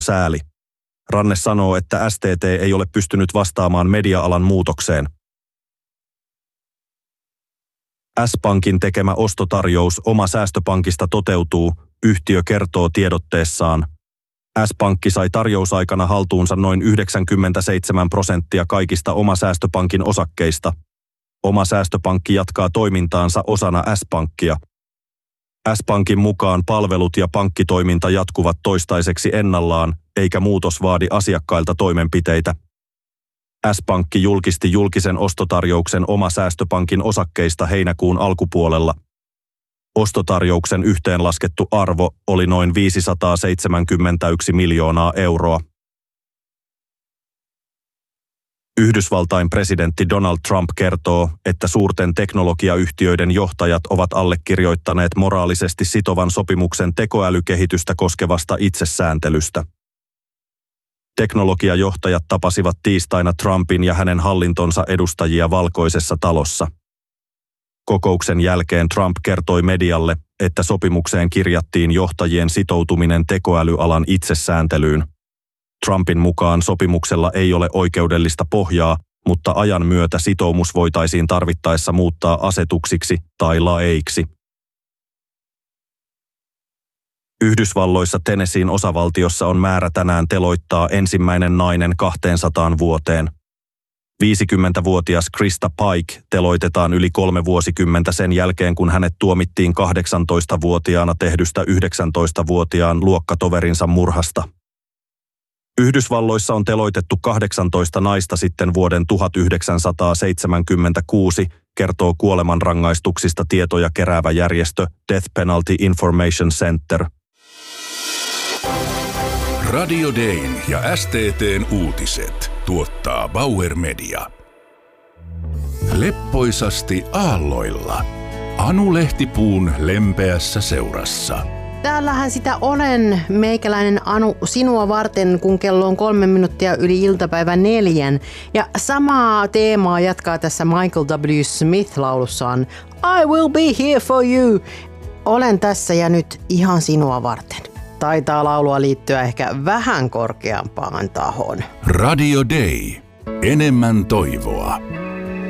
Sääli. Ranne sanoo, että STT ei ole pystynyt vastaamaan media-alan muutokseen. S-Pankin tekemä ostotarjous Oma säästöpankista toteutuu, yhtiö kertoo tiedotteessaan. S-Pankki sai tarjousaikana haltuunsa noin 97% kaikista Oma säästöpankin osakkeista. Oma säästöpankki jatkaa toimintaansa osana S-Pankkia. S-Pankin mukaan palvelut ja pankkitoiminta jatkuvat toistaiseksi ennallaan, eikä muutos vaadi asiakkailta toimenpiteitä. S-Pankki julkisti julkisen ostotarjouksen Oma säästöpankin osakkeista heinäkuun alkupuolella. Ostotarjouksen yhteenlaskettu arvo oli noin 571 miljoonaa euroa. Yhdysvaltain presidentti Donald Trump kertoo, että suurten teknologiayhtiöiden johtajat ovat allekirjoittaneet moraalisesti sitovan sopimuksen tekoälykehitystä koskevasta itsesääntelystä. Teknologiajohtajat tapasivat tiistaina Trumpin ja hänen hallintonsa edustajia Valkoisessa talossa. Kokouksen jälkeen Trump kertoi medialle, että sopimukseen kirjattiin johtajien sitoutuminen tekoälyalan itsesääntelyyn. Trumpin mukaan sopimuksella ei ole oikeudellista pohjaa, mutta ajan myötä sitoumus voitaisiin tarvittaessa muuttaa asetuksiksi tai laeiksi. Yhdysvalloissa Tennesseein osavaltiossa on määrä tänään teloittaa ensimmäinen nainen 200 vuoteen. 50-vuotias Krista Pike teloitetaan yli 3 vuosikymmentä sen jälkeen, kun hänet tuomittiin 18-vuotiaana tehdystä 19-vuotiaan luokkatoverinsa murhasta. Yhdysvalloissa on teloitettu 18 naista sitten vuoden 1976, kertoo kuolemanrangaistuksista tietoja keräävä järjestö Death Penalty Information Center. Radio Dayn ja STT:n uutiset tuottaa Bauer Media. Leppoisasti aalloilla. Anu Lehtipuun lempeässä seurassa. Täällähän sitä olen, meikäläinen Anu, sinua varten, kun kello on 3 minuuttia yli iltapäivän 4. Ja samaa teemaa jatkaa tässä Michael W. Smith laulussaan I will be here for you. Olen tässä ja nyt ihan sinua varten. Taitaa laulua liittyä ehkä vähän korkeampaan tahoon. Radio Day. Enemmän toivoa.